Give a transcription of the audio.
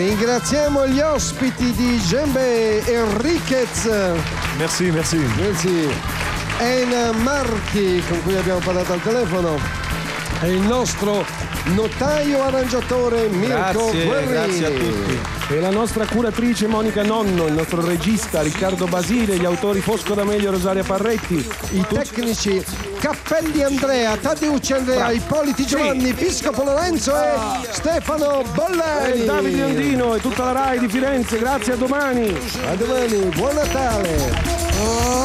Ringraziamo gli ospiti di Djembe Enriquez. Merci. Ena Marchi, con cui abbiamo parlato al telefono, e il nostro notaio arrangiatore Mirko Guerrini. Grazie a tutti. E la nostra curatrice Monica Nonno, il nostro regista Riccardo Basile, gli autori Fosco D'Amelio e Rosaria Parretti, I tecnici Cappelli Andrea, Taddeucci Andrea, Ippoliti Giovanni, Piscopo Lorenzo e Stefano Bollani. e Davide Ondino e tutta la RAI di Firenze. Grazie, a domani. A domani, buon Natale.